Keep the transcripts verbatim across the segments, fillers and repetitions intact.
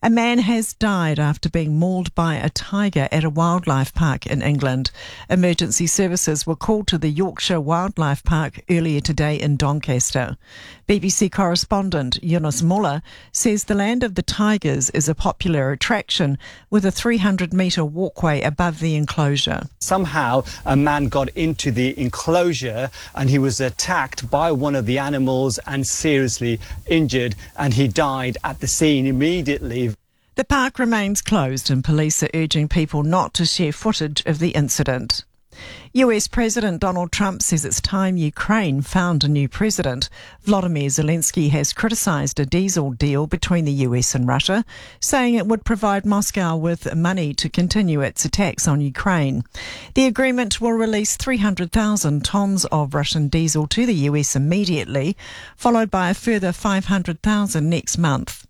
A man has died after being mauled by a tiger at a wildlife park in England. Emergency services were called to the Yorkshire Wildlife Park earlier today in Doncaster. B B C correspondent Yunus Muller says the Land of the Tigers is a popular attraction with a three hundred metre walkway above the enclosure. Somehow a man got into the enclosure and he was attacked by one of the animals and seriously injured, and he died at the scene immediately. The park remains closed and police are urging people not to share footage of the incident. U S President Donald Trump says it's time Ukraine found a new president. Volodymyr Zelensky has criticised a diesel deal between the U S and Russia, saying it would provide Moscow with money to continue its attacks on Ukraine. The agreement will release three hundred thousand tonnes of Russian diesel to the U S immediately, followed by a further five hundred thousand next month.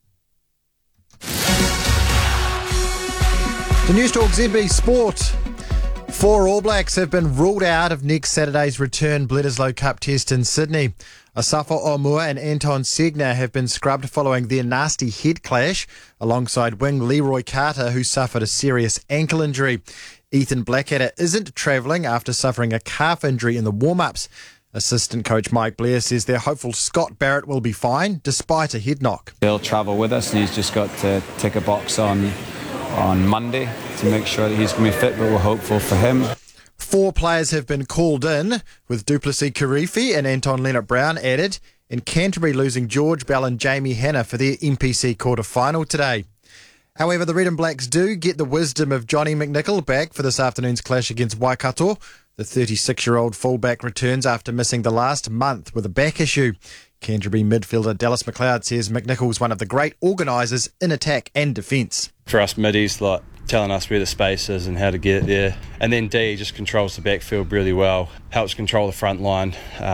The News Talk Z B Sport. Four All Blacks have been ruled out of next Saturday's return Bledisloe Cup test in Sydney. Asafo Aumua and Anton Segner have been scrubbed following their nasty head clash, alongside wing Leroy Carter, who suffered a serious ankle injury. Ethan Blackadder isn't travelling after suffering a calf injury in the warm-ups. Assistant coach Mike Blair says they're hopeful Scott Barrett will be fine, despite a head knock. He'll travel with us and he's just got to tick a box on on Monday to make sure that he's going to be fit, but we're hopeful for him. Four players have been called in, with Duplessis Kirifi and Anton Leonard-Brown added, and Canterbury losing George Bell and Jamie Hanna for their N P C quarter-final today. However, the Red and Blacks do get the wisdom of Johnny McNichol back for this afternoon's clash against Waikato. The thirty-six-year-old fullback returns after missing the last month with a back issue. Canterbury midfielder Dallas McLeod says McNichol's one of the great organisers in attack and defence. For us middies, like telling us where the space is and how to get it there. And then D just controls the backfield really well, helps control the front line.